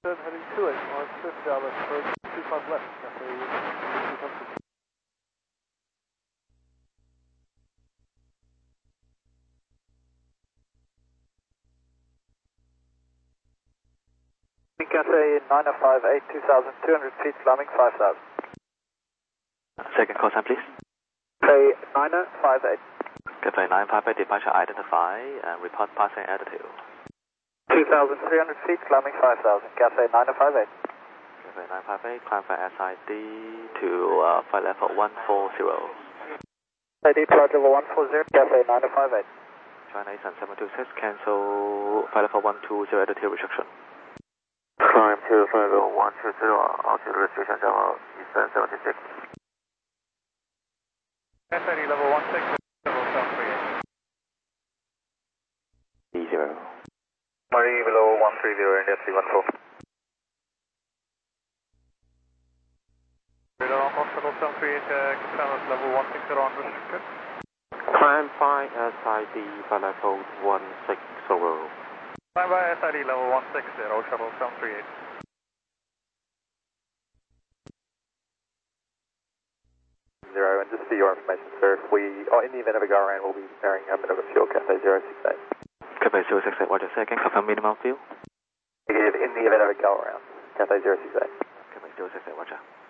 Heading 28, Mark Dallas, first 25 left, Cafe 200. Cafe 9058, 2,200 feet, climbing 5,000. Second call sign, please. Cafe 9058. Cafe 958, departure identify and report passing altitude. 2,300 feet, climbing 5,000, Cafe 9058. Cafe 958, climb for SID to flight level 140. SID flight level 140, Cafe 9058. China Eastern 726, cancel flight level 120 altitude restriction. Climb to flight level 120, altitude restriction channel Eastern 726. SID level 16, level 738. E0. Marine below 130, India 314. Radar Hospital 738, confirm at level 160 on restricted. Climb 5 SID flight level 160. Climb by SID level 160, shuttle 738. Zero, and just for your information, sir, if we, in the event of a go around, we'll be carrying a minimum fuel, Cafe 068. Cafe 068, what is second? Confirm minimum fuel. In the event of a go around, Cafe 068. Cafe 068, Roger.